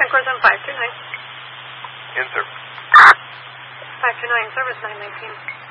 course on 529. In service. 529, service 919.